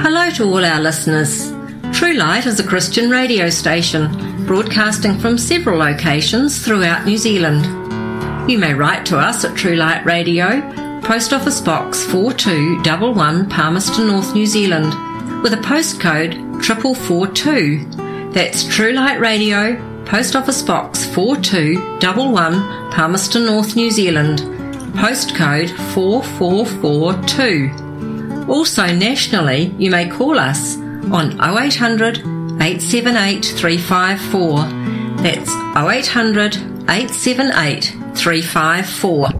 Hello to all our listeners. True Light is a Christian radio station broadcasting from several locations throughout New Zealand. You may write to us at True Light Radio, Post Office Box 4211 Palmerston North, New Zealand, with a postcode 4442. That's True Light Radio, Post Office Box 4211 Palmerston North, New Zealand, postcode 4442. Also nationally, you may call us on 0800 878 354. That's 0800 878 354.